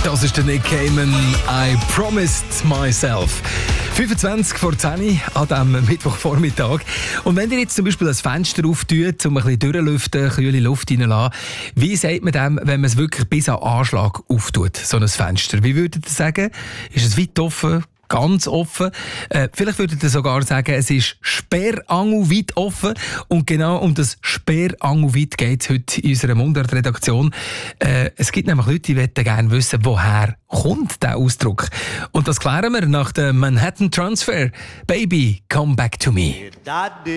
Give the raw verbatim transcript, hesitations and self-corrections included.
Das ist der Nick Cayman, I Promised Myself. fünfundzwanzig vor zehn an diesem Mittwochvormittag. Und wenn ihr jetzt zum Beispiel das Fenster auftut, um ein bisschen durchlüften, kühle Luft reinzulassen, wie sagt man dem, wenn man es wirklich bis an Anschlag auftut, so ein Fenster? Wie würdet ihr sagen? Ist es weit offen? Ganz offen. Äh, vielleicht würdet ihr sogar sagen, es ist sperrangelweit offen. Und genau um das sperrangelweit geht es heute in unserer Mundart-Redaktion. Äh, es gibt nämlich Leute, die möchten gerne wissen, woher kommt dieser Ausdruck. Und das klären wir nach dem Manhattan Transfer. Baby, come back to me.